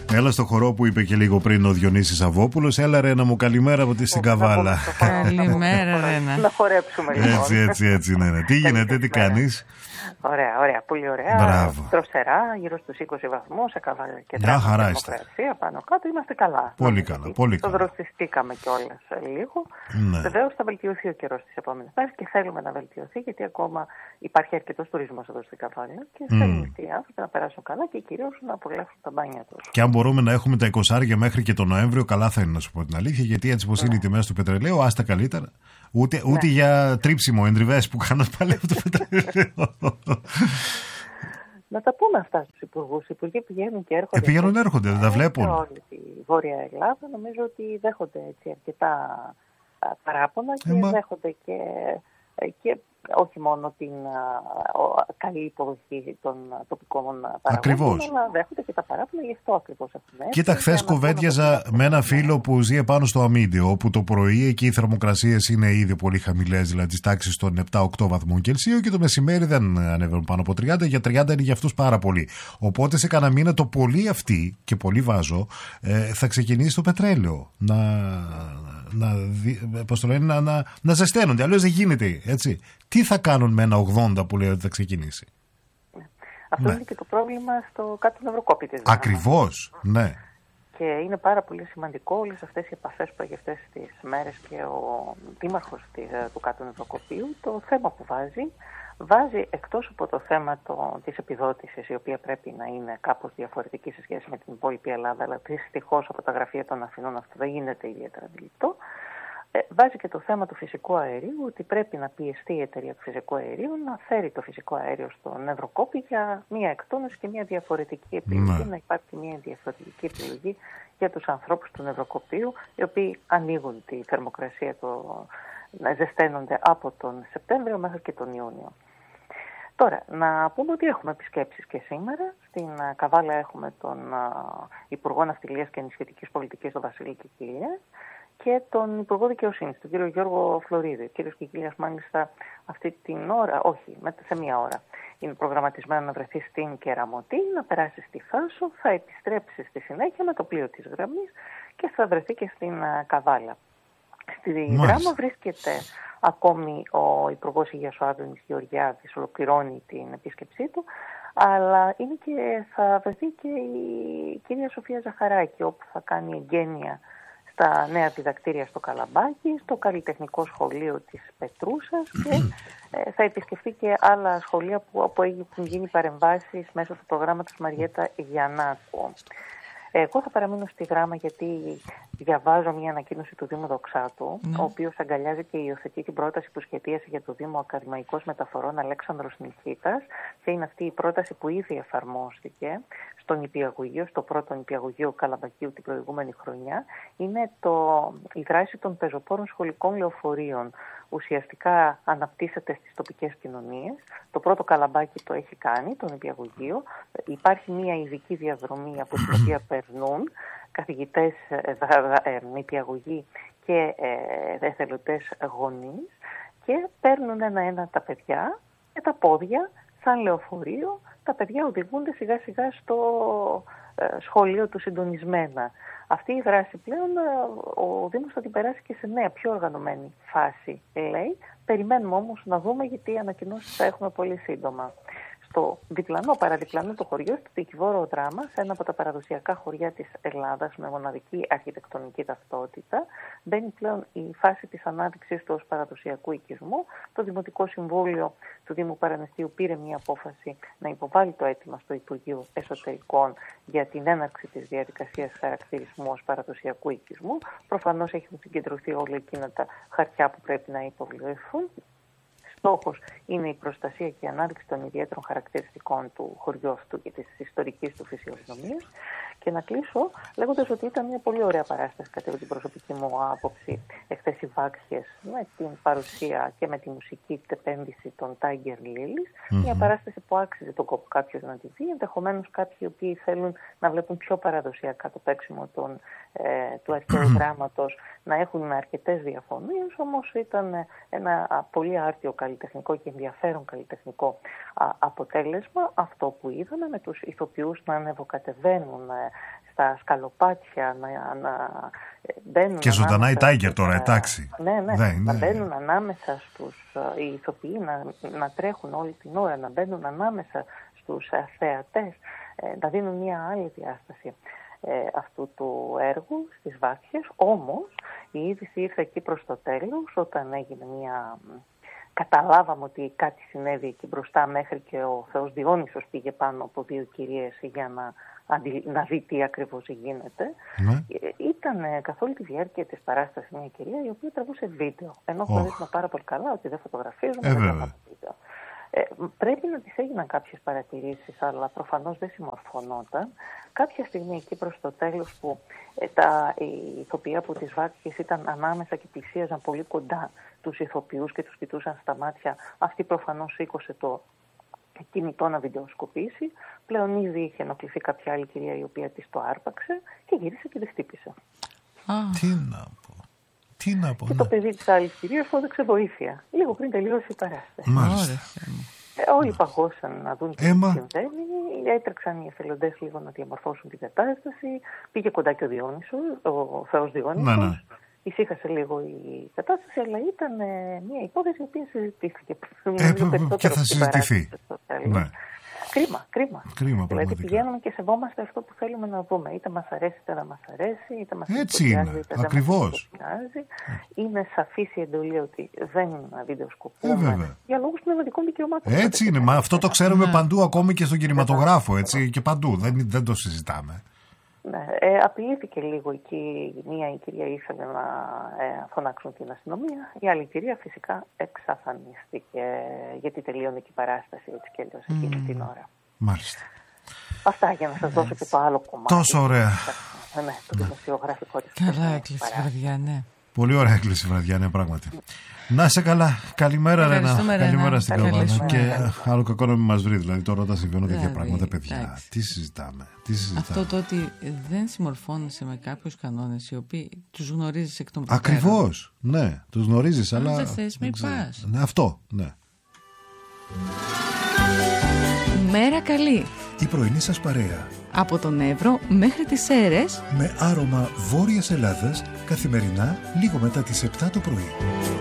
Έλα στο χορό που είπε και λίγο πριν ο Διονύσης Αβόπουλος. Έλα Ρένα μου, καλημέρα από τη Καβάλα. Καλημέρα Ρένα. Να χορέψουμε λοιπόν. Έτσι, ναι. Τι γίνεται, τι κάνεις? Ωραία, πολύ ωραία. Μπράβο. Τροσερά, γύρω στους 20 βαθμούς, σε Καβάλα και μια χαρά Δημοκρασία, πάνω κάτω είμαστε καλά. Πολύ καλά. Το δροσιστήκαμε κιόλας λίγο. Ναι. Βεβαίως θα βελτιωθεί ο καιρός τις επόμενες μέρες και θέλουμε να βελτιωθεί, γιατί ακόμα υπάρχει αρκετός τουρισμός εδώ στην Καβάλα και θέλουν αυτοί οι άνθρωποι να περάσουν καλά και κυρίως να απολαύσουν τα μπάνια τους. Και αν μπορούμε να έχουμε τα 20 μέχρι και τον Νοέμβριο, καλά θα είναι, να σου πω την αλήθεια, γιατί έτσι πως είναι οι τιμές του πετρελαίου, άστα καλύτερα. Ούτε για τρίψιμο, εντριβές που κάνουν πάλι από το πετρελαίο. Να τα πούμε αυτά στους υπουργούς. Οι υπουργοί πηγαίνουν και έρχονται. Έρχονται, δεν τα βλέπουν. Σε όλη τη Βόρεια Ελλάδα νομίζω ότι δέχονται έτσι αρκετά παράπονα και δέχονται και όχι μόνο την καλή υποδοχή των τοπικών παραγωγών, αλλά δέχονται και τα παράπονα, γι' αυτό ακριβώς έχουμε. Κοίτα, χθες κουβέντιαζα με ένα φίλο που ζει επάνω στο Αμίντιο, όπου το πρωί εκεί οι θερμοκρασίες είναι ήδη πολύ χαμηλές, δηλαδή της τάξης των 7-8 βαθμών Κελσίου, και το μεσημέρι δεν ανεβαίνουν πάνω από 30, για 30 είναι για αυτούς πάρα πολύ. Οπότε σε κανένα μήνα το πολύ αυτή, και πολύ βάζω, θα ξεκινήσει το πετρέλαιο να ζεσταίνονται, αλλιώς δεν γίνεται, έτσι. Τι θα κάνουν με ένα 80 που λέει ότι θα ξεκινήσει? Αυτό είναι και το πρόβλημα στο κάτω Νευροκόπη της. Ακριβώς, ναι. Και είναι πάρα πολύ σημαντικό όλες αυτές οι επαφές που έχει αυτές τις μέρες και ο δήμαρχος του κάτω Νευροκοπίου, το θέμα που βάζει εκτός από το θέμα της επιδότησης, η οποία πρέπει να είναι κάπως διαφορετική σε σχέση με την υπόλοιπη Ελλάδα, αλλά δυστυχώς από τα γραφεία των Αθηνών αυτό δεν γίνεται ιδιαίτερα αντιληπτό. Βάζει και το θέμα του φυσικού αερίου, ότι πρέπει να πιεστεί η εταιρεία του φυσικού αερίου να φέρει το φυσικό αέριο στον Νευροκόπη για μία εκτόνωση και μία διαφορετική επιλογή, να υπάρχει μία διαφορετική επιλογή για τους ανθρώπους του Νευροκοπίου, οι οποίοι ανοίγουν τη θερμοκρασία, να ζεσταίνονται από τον Σεπτέμβριο μέχρι και τον Ιούνιο. Τώρα, να πούμε ότι έχουμε επισκέψεις και σήμερα. Στην Καβάλα έχουμε τον Υπουργό Ναυτιλίας και Ενισχυτικής Πολιτικής, τον Βασίλη Κικίλια, και τον Υπουργό Δικαιοσύνης, τον κύριο Γιώργο Φλωρίδη. Ο κύριος Κικίλιας μάλιστα αυτή την ώρα, όχι, σε μία ώρα, είναι προγραμματισμένο να βρεθεί στην Κεραμωτή, να περάσει στη Θάσο, θα επιστρέψει στη συνέχεια με το πλοίο της γραμμής και θα βρεθεί και στην Καβάλα. Στη Δράμα βρίσκεται ακόμη ο Υπουργός Υγείας ο Άδωνης Γεωργιάδης, ολοκληρώνει την επίσκεψή του, αλλά είναι και, θα βρεθεί και η κυρία Σοφία Ζαχαράκη, όπου θα κάνει εγγένεια στα νέα διδακτήρια στο Καλαμπάκι, στο καλλιτεχνικό σχολείο της Πετρούσας και θα επισκεφτεί και άλλα σχολεία όπου έχουν γίνει παρεμβάσεις μέσω του προγράμματος Μαριέτα Γιαννάκου. Εγώ θα παραμείνω στη Δράμα, γιατί διαβάζω μια ανακοίνωση του Δήμου Δοξάτου, ο οποίος αγκαλιάζει και υιοθετεί την πρόταση που σχεδίασε για το Δήμο Ακαδημαϊκός Μεταφορών Αλέξανδρος Νικήτας, και είναι αυτή η πρόταση που ήδη εφαρμόστηκε στο νηπιαγωγείο, στο πρώτο νηπιαγωγείο Καλαμπακίου την προηγούμενη χρονιά. Είναι η δράση των πεζοπόρων σχολικών λεωφορείων. Ουσιαστικά αναπτύσσεται στις τοπικές κοινωνίες. Το πρώτο Καλαμπάκι το έχει κάνει, το νηπιαγωγείο. Υπάρχει μια ειδική διαδρομή από την οποία περνούν καθηγητές νηπιαγωγοί και εθελοντές γονείς και παίρνουν ένα-ένα τα παιδιά με τα πόδια σαν λεωφορείο. Τα παιδιά οδηγούνται σιγά σιγά στο σχολείο του συντονισμένα. Αυτή η δράση πλέον ο Δήμος θα την περάσει και σε νέα, πιο οργανωμένη φάση, λέει. Περιμένουμε όμως να δούμε, γιατί οι ανακοινώσεις θα έχουμε πολύ σύντομα. Στο παραδιπλανό το χωριό, στο Δικηφόρο Δράμα, σε ένα από τα παραδοσιακά χωριά της Ελλάδας με μοναδική αρχιτεκτονική ταυτότητα, μπαίνει πλέον η φάση της ανάδειξης του ως παραδοσιακού οικισμού. Το Δημοτικό Συμβούλιο του Δήμου Παραναιστείου πήρε μια απόφαση να υποβάλει το αίτημα στο Υπουργείο Εσωτερικών για την έναρξη της διαδικασίας χαρακτηρισμού ως παραδοσιακού οικισμού. Προφανώς έχουν συγκεντρωθεί όλα εκείνα τα χαρτιά που πρέπει να υποβληθούν. Στόχος είναι η προστασία και η ανάδειξη των ιδιαίτερων χαρακτηριστικών του χωριού αυτού και της ιστορικής του φυσιογνωμίας. Και να κλείσω λέγοντας ότι ήταν μια πολύ ωραία παράσταση, κατά την προσωπική μου άποψη, εχθές οι Βάκχες, με την παρουσία και με τη μουσική επένδυση των Tiger Lilies. Μια παράσταση που άξιζε τον κόπο κάποιος να τη δει. Ενδεχομένως κάποιοι οι οποίοι θέλουν να βλέπουν πιο παραδοσιακά το παίξιμο του αρχαίου δράματος να έχουν αρκετές διαφωνίες, όμως ήταν ένα πολύ άρτιο καλλιτεχνικό και ενδιαφέρον καλλιτεχνικό αποτέλεσμα αυτό που είδαμε, με τους ηθοποιούς να ανεβοκατεβαίνουν στα σκαλοπάτια να μπαίνουν. Και ζωντανά η Tiger τώρα, εντάξει. Ναι, να μπαίνουν ανάμεσα οι ηθοποιοί, να τρέχουν όλη την ώρα, να μπαίνουν ανάμεσα στους θεατές, να δίνουν μια άλλη διάσταση αυτού του έργου στις Βάσχες. Όμως η είδηση ήρθε εκεί προς το τέλος, όταν έγινε καταλάβαμε ότι κάτι συνέβη εκεί μπροστά, μέχρι και ο Θεός Διόνυσος πήγε πάνω από 2 κυρίες για να δει τι ακριβώς γίνεται. Ήταν καθ' όλη τη διάρκεια της παράστασης μια κυρία η οποία τραβούσε βίντεο, ενώ γνωρίζουμε πάρα πολύ καλά ότι δεν φωτογραφίζουμε, δεν τραβάμε βίντεο. Πρέπει να της έγιναν κάποιες παρατηρήσεις, αλλά προφανώς δεν συμμορφωνόταν. Κάποια στιγμή εκεί προς το τέλος, που η ηθοποιοί από τις Βάτχες ήταν ανάμεσα και πλησίαζαν πολύ κοντά τους ηθοποιούς και τους κοιτούσαν στα μάτια, αυτή προφανώς σήκωσε το κινητό να βιντεοσκοπήσει. Πλέον ήδη είχε ενοχληθεί κάποια άλλη κυρία η οποία της το άρπαξε και γύρισε και τη χτύπησε. Τι να πω. Και το παιδί της άλλης κυρίας φώναξε βοήθεια λίγο πριν τελείωσε η παράσταση. Όλοι παγώσαν να δουν τι συμβαίνει. Έτρεξαν οι εθελοντές λίγο να διαμορφώσουν την κατάσταση. Πήγε κοντά και ο Θεός Διόνυσος. Ησύχασε λίγο η κατάσταση, αλλά ήταν μια υπόθεση η οποία συζητήθηκε. Και θα συζητηθεί. Κρίμα. Δηλαδή πηγαίνουμε και σεβόμαστε αυτό που θέλουμε να δούμε. Είτε μας αρέσει είτε δεν μας αρέσει, είτε μας εντυπωσιάζει είτε ακριβώς. Δεν μας εντυπωσιάζει. Είναι σαφής η εντολή ότι δεν βιντεοσκοπούμε για λόγους πνευματικών δικαιωμάτων. Έτσι είναι, μα αυτό το ξέρουμε παντού, ακόμη και στον κινηματογράφο, έτσι, και παντού. Δεν το συζητάμε. Ναι, απειλήθηκε λίγο εκεί. Μία η κυρία ήθελε να φωνάξουν την αστυνομία. Η άλλη κυρία φυσικά εξαφανίστηκε, γιατί τελείωνε και η παράσταση έτσι και αλλιώς εκείνη την ώρα. Μάλιστα. Αυτά για να σας δώσω και το άλλο κομμάτι. Τόσο ωραία. Ναι, το δημοσιογραφικό της. Καλά έκλεισε η βραδιά, ναι. Πολύ ωραία έκλεισε η βραδιά, ναι, πράγματι. Να είσαι καλά. Καλημέρα, Ρένα. Καλημέρα στην Καβάνα. Και άλλο κακό να μην μας βρει. Δηλαδή τώρα όταν συμβαίνουν τέτοια πράγματα, παιδιά, τι συζητάμε. Αυτό το ότι δεν συμμορφώνεσαι με κάποιους κανόνες οι οποίοι τους γνωρίζεις εκ των προτέρων. Ακριβώς. Ναι, τους γνωρίζεις, αλλά. Δεν θες, μην πας. Ναι, αυτό, ναι. Μέρα καλή. Η πρωινή σας παρέα. Από τον Εύρο μέχρι τις Σέρρες. Με άρωμα Βόρειας Ελλάδας, καθημερινά λίγο μετά τις 7 το πρωί.